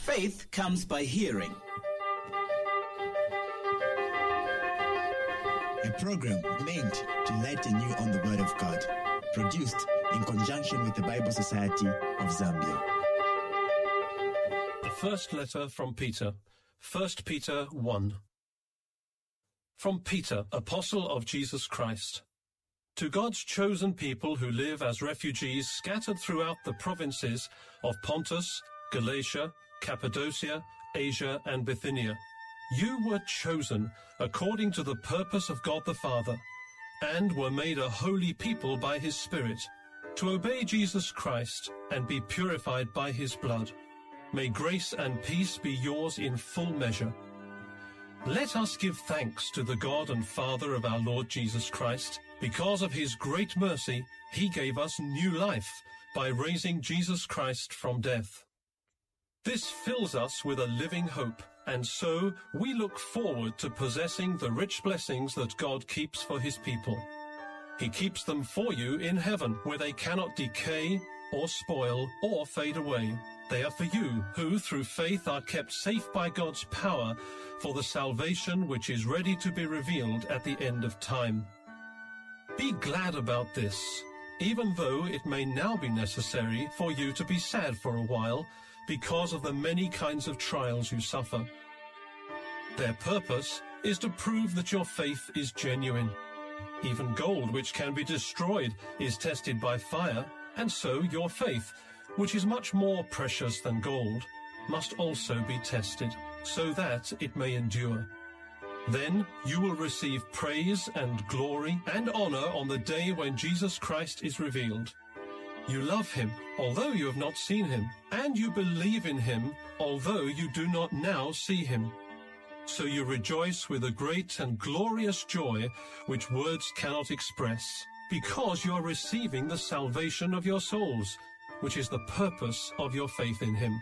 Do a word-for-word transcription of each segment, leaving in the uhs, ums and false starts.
Faith comes by hearing. A program meant to lighten you on the Word of God. Produced in conjunction with the Bible Society of Zambia. The first letter from Peter, First Peter one. From Peter, apostle of Jesus Christ. To God's chosen people who live as refugees scattered throughout the provinces of Pontus, Galatia, Cappadocia, Asia, and Bithynia. You were chosen according to the purpose of God the Father, and were made a holy people by his Spirit, to obey Jesus Christ and be purified by his blood. May grace and peace be yours in full measure. Let us give thanks to the God and Father of our Lord Jesus Christ. Because of his great mercy, he gave us new life by raising Jesus Christ from death. This fills us with a living hope, and so we look forward to possessing the rich blessings that God keeps for his people. He keeps them for you in heaven, where they cannot decay or spoil or fade away. They are for you, who through faith are kept safe by God's power for the salvation which is ready to be revealed at the end of time. Be glad about this, even though it may now be necessary for you to be sad for a while, because of the many kinds of trials you suffer. Their purpose is to prove that your faith is genuine. Even gold, which can be destroyed, is tested by fire, and so your faith, which is much more precious than gold, must also be tested, so that it may endure. Then you will receive praise and glory and honor on the day when Jesus Christ is revealed. You love him, although you have not seen him, and you believe in him, although you do not now see him. So you rejoice with a great and glorious joy which words cannot express, because you are receiving the salvation of your souls, which is the purpose of your faith in him.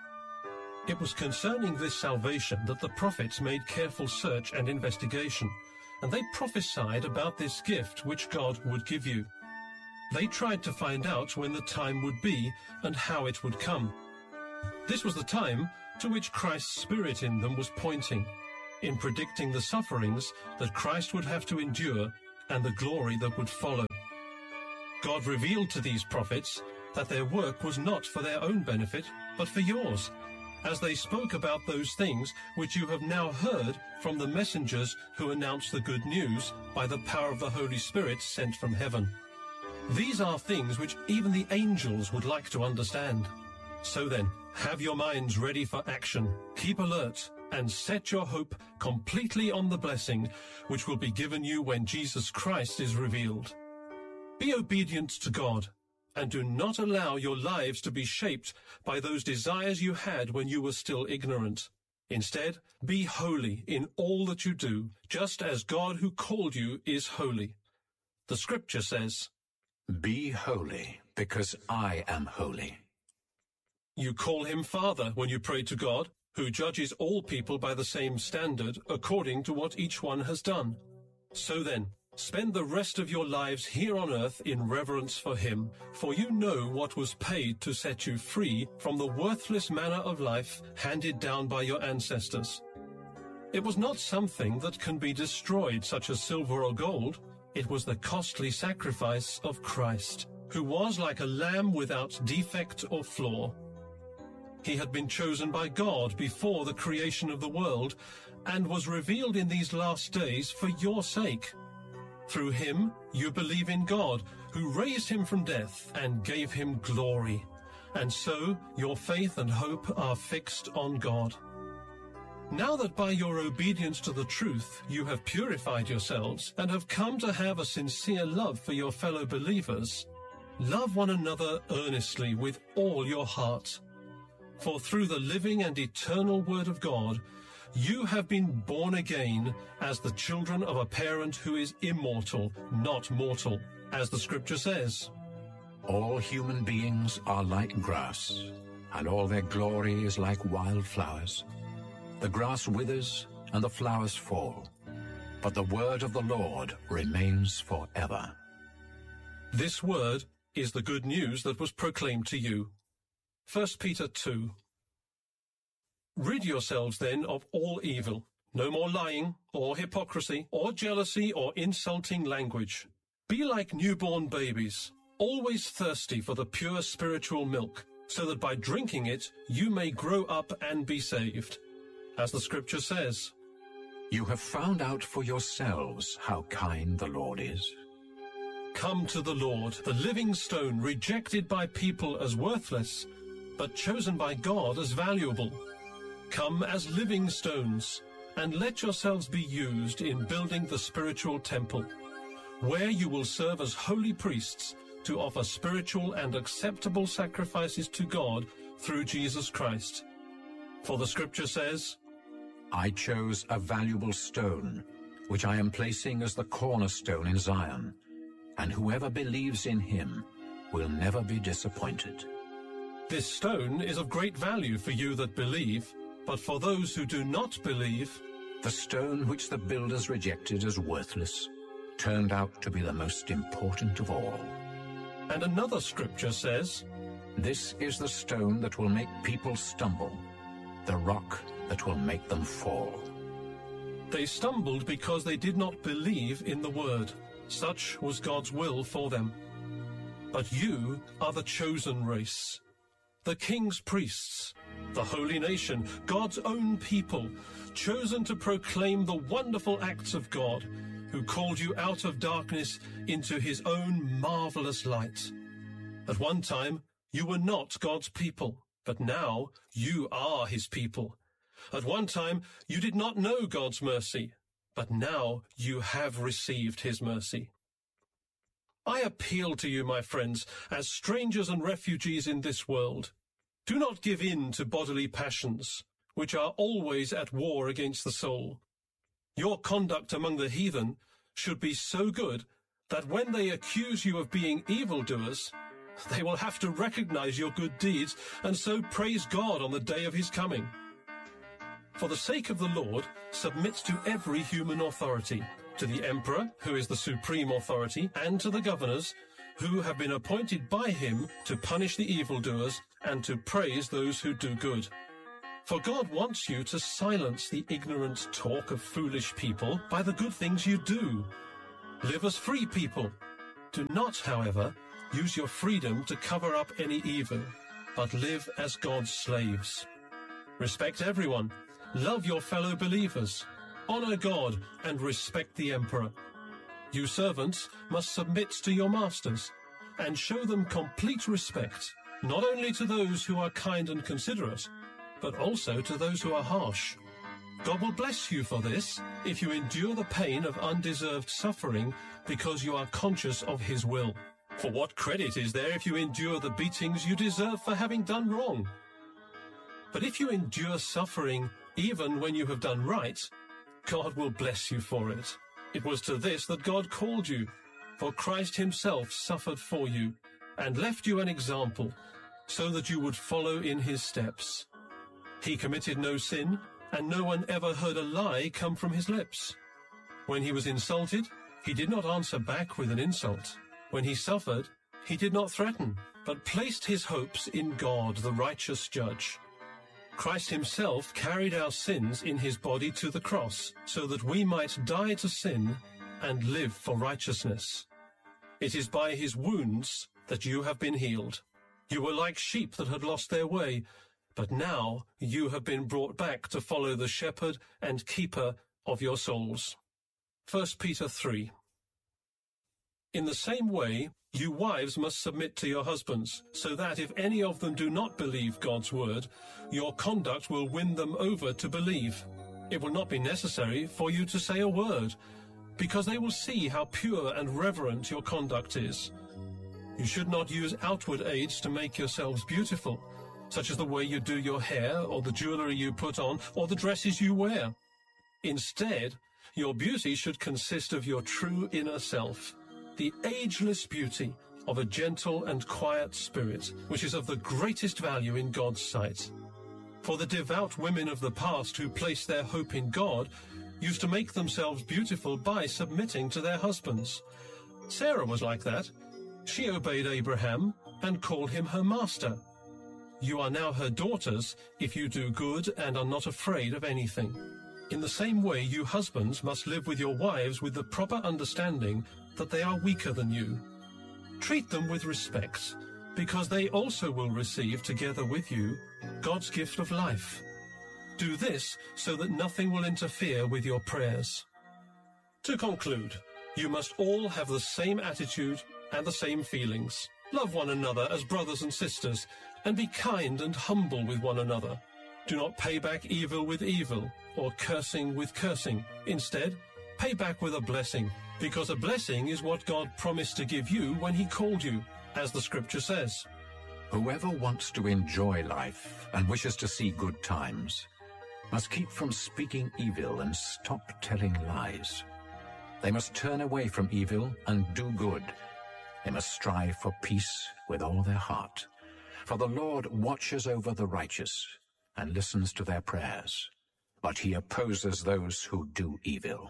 It was concerning this salvation that the prophets made careful search and investigation, and they prophesied about this gift which God would give you. They tried to find out when the time would be and how it would come. This was the time to which Christ's Spirit in them was pointing, in predicting the sufferings that Christ would have to endure and the glory that would follow. God revealed to these prophets that their work was not for their own benefit, but for yours, as they spoke about those things which you have now heard from the messengers who announced the good news by the power of the Holy Spirit sent from heaven. These are things which even the angels would like to understand. So then, have your minds ready for action, keep alert, and set your hope completely on the blessing which will be given you when Jesus Christ is revealed. Be obedient to God, and do not allow your lives to be shaped by those desires you had when you were still ignorant. Instead, be holy in all that you do, just as God who called you is holy. The Scripture says, "Be holy, because I am holy." You call him Father when you pray to God, who judges all people by the same standard according to what each one has done. So then, spend the rest of your lives here on earth in reverence for him, for you know what was paid to set you free from the worthless manner of life handed down by your ancestors. It was not something that can be destroyed, such as silver or gold. It was the costly sacrifice of Christ, who was like a lamb without defect or flaw. He had been chosen by God before the creation of the world, and was revealed in these last days for your sake. Through him you believe in God, who raised him from death and gave him glory. And so your faith and hope are fixed on God. Now that by your obedience to the truth you have purified yourselves and have come to have a sincere love for your fellow believers, love one another earnestly with all your heart. For through the living and eternal Word of God, you have been born again as the children of a parent who is immortal, not mortal, as the Scripture says. All human beings are like grass, and all their glory is like wildflowers. The grass withers and the flowers fall, but the word of the Lord remains forever. This word is the good news that was proclaimed to you. First Peter two. Rid yourselves then of all evil. No more lying, or hypocrisy, or jealousy, or insulting language. Be like newborn babies, always thirsty for the pure spiritual milk, so that by drinking it you may grow up and be saved. As the Scripture says, You have found out for yourselves how kind the Lord is. Come to the Lord, the living stone, rejected by people as worthless, but chosen by God as valuable. Come as living stones, and let yourselves be used in building the spiritual temple, where you will serve as holy priests to offer spiritual and acceptable sacrifices to God through Jesus Christ. For the Scripture says, I chose a valuable stone, which I am placing as the cornerstone in Zion, and whoever believes in him will never be disappointed. This stone is of great value for you that believe, but for those who do not believe, the stone which the builders rejected as worthless turned out to be the most important of all. And another Scripture says, This is the stone that will make people stumble, the rock that will make them fall. They stumbled because they did not believe in the word. Such was God's will for them. But you are the chosen race, the king's priests, the holy nation, God's own people, chosen to proclaim the wonderful acts of God, who called you out of darkness into his own marvelous light. At one time, you were not God's people, but now you are his people. At one time, you did not know God's mercy, but now you have received his mercy. I appeal to you, my friends, as strangers and refugees in this world. Do not give in to bodily passions, which are always at war against the soul. Your conduct among the heathen should be so good that when they accuse you of being evildoers, they will have to recognize your good deeds and so praise God on the day of his coming. For the sake of the Lord, submit to every human authority, to the emperor, who is the supreme authority, and to the governors, who have been appointed by him to punish the evildoers and to praise those who do good. For God wants you to silence the ignorant talk of foolish people by the good things you do. Live as free people. Do not, however, use your freedom to cover up any evil, but live as God's slaves. Respect everyone. Love your fellow believers. Honor God and respect the emperor. You servants must submit to your masters and show them complete respect, not only to those who are kind and considerate, but also to those who are harsh. God will bless you for this if you endure the pain of undeserved suffering because you are conscious of his will. For what credit is there if you endure the beatings you deserve for having done wrong? But if you endure suffering even when you have done right, God will bless you for it. It was to this that God called you, for Christ himself suffered for you and left you an example so that you would follow in his steps. He committed no sin, and no one ever heard a lie come from his lips. When he was insulted, he did not answer back with an insult. When he suffered, he did not threaten, but placed his hopes in God, the righteous judge. Christ himself carried our sins in his body to the cross, so that we might die to sin and live for righteousness. It is by his wounds that you have been healed. You were like sheep that had lost their way, but now you have been brought back to follow the shepherd and keeper of your souls. First Peter three. In the same way, you wives must submit to your husbands, so that if any of them do not believe God's word, your conduct will win them over to believe. It will not be necessary for you to say a word, because they will see how pure and reverent your conduct is. You should not use outward aids to make yourselves beautiful, such as the way you do your hair, or the jewelry you put on, or the dresses you wear. Instead, your beauty should consist of your true inner self, the ageless beauty of a gentle and quiet spirit, which is of the greatest value in God's sight. For the devout women of the past who placed their hope in God used to make themselves beautiful by submitting to their husbands. Sarah was like that. She obeyed Abraham and called him her master. You are now her daughters if you do good and are not afraid of anything. In the same way, you husbands must live with your wives with the proper understanding that they are weaker than you. Treat them with respect, because they also will receive, together with you, God's gift of life. Do this so that nothing will interfere with your prayers. To conclude, you must all have the same attitude and the same feelings. Love one another as brothers and sisters, and be kind and humble with one another. Do not pay back evil with evil, or cursing with cursing. Instead, pay back with a blessing, because a blessing is what God promised to give you when he called you, as the scripture says. Whoever wants to enjoy life and wishes to see good times must keep from speaking evil and stop telling lies. They must turn away from evil and do good. They must strive for peace with all their heart. For the Lord watches over the righteous and listens to their prayers, but he opposes those who do evil.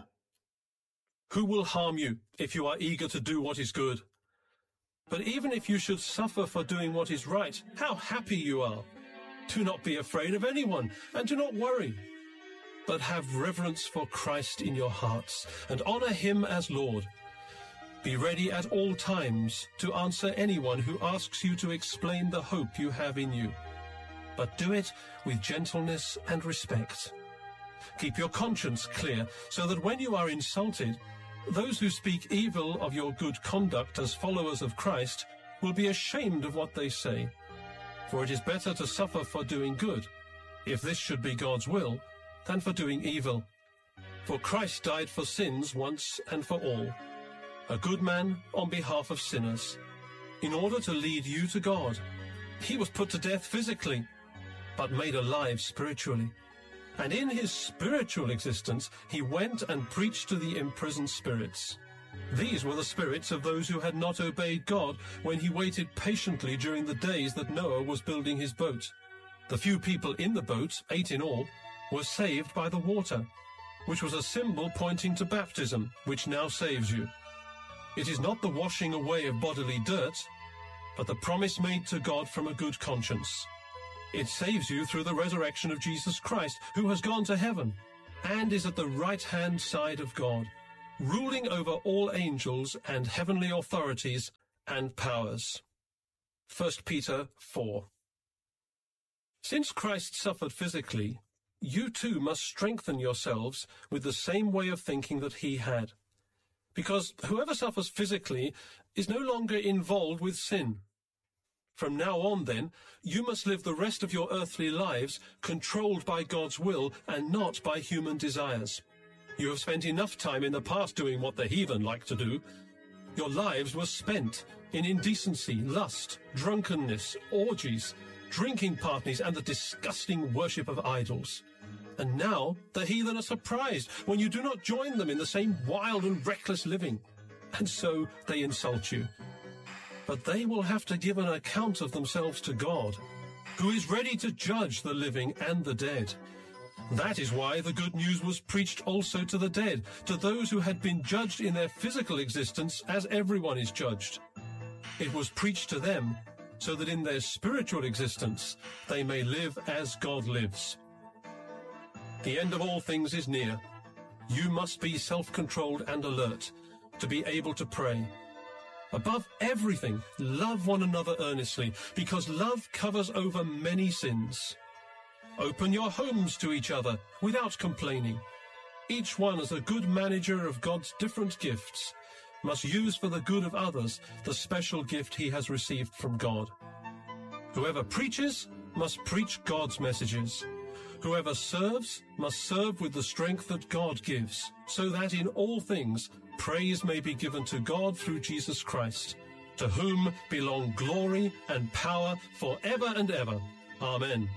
Who will harm you if you are eager to do what is good? But even if you should suffer for doing what is right, how happy you are! Do not be afraid of anyone, and do not worry. But have reverence for Christ in your hearts, and honor him as Lord. Be ready at all times to answer anyone who asks you to explain the hope you have in you. But do it with gentleness and respect. Keep your conscience clear, so that when you are insulted, those who speak evil of your good conduct as followers of Christ will be ashamed of what they say. For it is better to suffer for doing good, if this should be God's will, than for doing evil. For Christ died for sins once and for all, a good man on behalf of sinners, in order to lead you to God. He was put to death physically, but made alive spiritually. And in his spiritual existence, he went and preached to the imprisoned spirits. These were the spirits of those who had not obeyed God when he waited patiently during the days that Noah was building his boat. The few people in the boat, eight in all, were saved by the water, which was a symbol pointing to baptism, which now saves you. It is not the washing away of bodily dirt, but the promise made to God from a good conscience. It saves you through the resurrection of Jesus Christ, who has gone to heaven and is at the right-hand side of God, ruling over all angels and heavenly authorities and powers. First Peter four. Since Christ suffered physically, you too must strengthen yourselves with the same way of thinking that he had. Because whoever suffers physically is no longer involved with sin. From now on, then, you must live the rest of your earthly lives controlled by God's will and not by human desires. You have spent enough time in the past doing what the heathen like to do. Your lives were spent in indecency, lust, drunkenness, orgies, drinking parties, and the disgusting worship of idols. And now the heathen are surprised when you do not join them in the same wild and reckless living. And so they insult you. But they will have to give an account of themselves to God, who is ready to judge the living and the dead. That is why the good news was preached also to the dead, to those who had been judged in their physical existence as everyone is judged. It was preached to them so that in their spiritual existence they may live as God lives. The end of all things is near. You must be self-controlled and alert to be able to pray. Above everything, love one another earnestly, because love covers over many sins. Open your homes to each other without complaining. Each one, as a good manager of God's different gifts, must use for the good of others the special gift he has received from God. Whoever preaches must preach God's messages. Whoever serves must serve with the strength that God gives, so that in all things praise may be given to God through Jesus Christ, to whom belong glory and power forever and ever. Amen.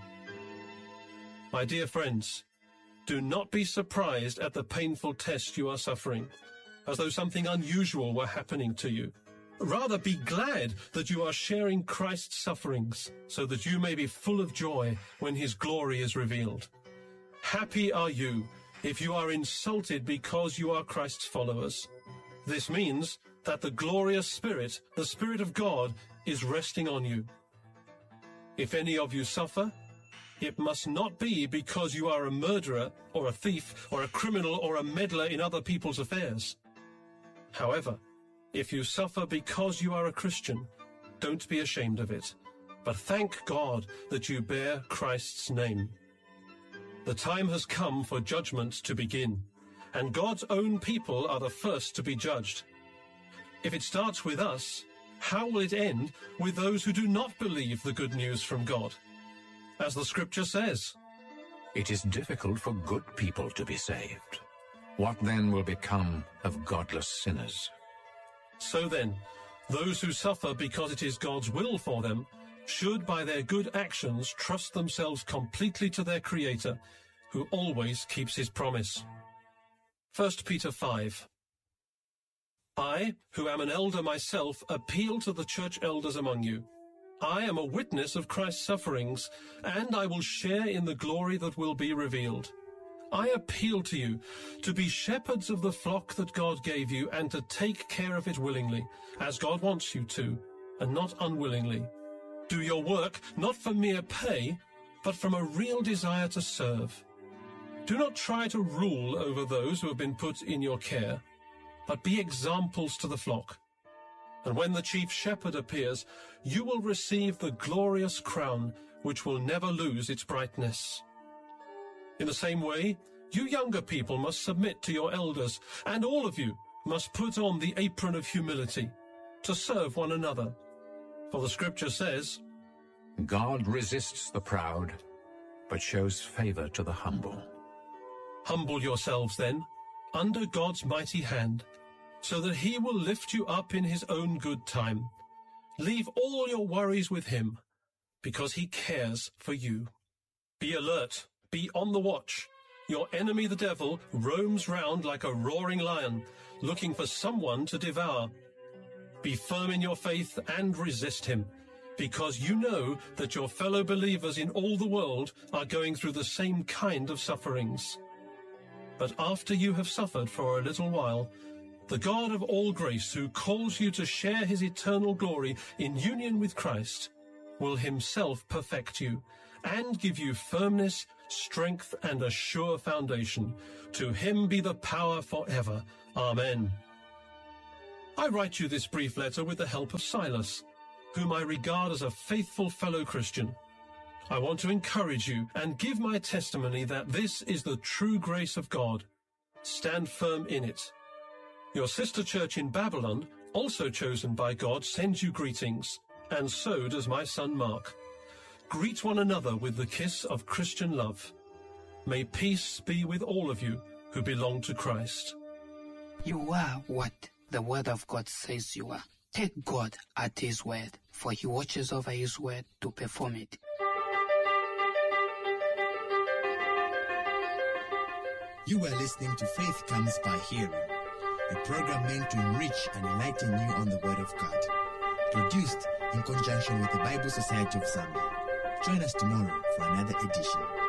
My dear friends, do not be surprised at the painful test you are suffering, as though something unusual were happening to you. Rather be glad that you are sharing Christ's sufferings, so that you may be full of joy when his glory is revealed. Happy are you if you are insulted because you are Christ's followers. This means that the glorious Spirit, the Spirit of God, is resting on you. If any of you suffer, it must not be because you are a murderer or a thief or a criminal or a meddler in other people's affairs. However, if you suffer because you are a Christian, don't be ashamed of it, but thank God that you bear Christ's name. The time has come for judgment to begin, and God's own people are the first to be judged. If it starts with us, how will it end with those who do not believe the good news from God? As the scripture says, It is difficult for good people to be saved. What then will become of godless sinners? So then, those who suffer because it is God's will for them should by their good actions trust themselves completely to their Creator, who always keeps his promise. First Peter five. I, who am an elder myself, appeal to the church elders among you. I am a witness of Christ's sufferings, and I will share in the glory that will be revealed. I appeal to you to be shepherds of the flock that God gave you and to take care of it willingly, as God wants you to, and not unwillingly. Do your work not for mere pay, but from a real desire to serve. Do not try to rule over those who have been put in your care, but be examples to the flock. And when the chief shepherd appears, you will receive the glorious crown which will never lose its brightness. In the same way, you younger people must submit to your elders, and all of you must put on the apron of humility to serve one another. For the scripture says, God resists the proud, but shows favor to the humble. Humble yourselves then, under God's mighty hand, so that he will lift you up in his own good time. Leave all your worries with him, because he cares for you. Be alert, be on the watch. Your enemy the devil roams round like a roaring lion, looking for someone to devour. Be firm in your faith and resist him, because you know that your fellow believers in all the world are going through the same kind of sufferings. But after you have suffered for a little while, the God of all grace, who calls you to share his eternal glory in union with Christ, will himself perfect you and give you firmness, strength, and a sure foundation. To him be the power forever. Amen. I write you this brief letter with the help of Silas, whom I regard as a faithful fellow Christian. I want to encourage you and give my testimony that this is the true grace of God. Stand firm in it. Your sister church in Babylon, also chosen by God, sends you greetings, and so does my son Mark. Greet one another with the kiss of Christian love. May peace be with all of you who belong to Christ. You are what the word of God says you are. Take God at his word, for he watches over his word to perform it. You are listening to Faith Comes by Hearing, a program meant to enrich and enlighten you on the Word of God. Produced in conjunction with the Bible Society of Zambia. Join us tomorrow for another edition.